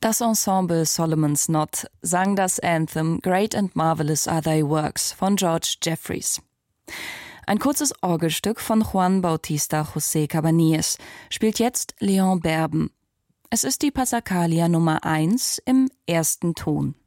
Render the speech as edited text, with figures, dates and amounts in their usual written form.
Das Ensemble Solomon's Knot sang das Anthem Great and Marvelous Are Thy Works von George Jeffreys. Ein kurzes Orgelstück von Juan Bautista José Cabanilles spielt jetzt Leon Berben. Es ist die Passacaglia Nummer 1 im ersten Ton.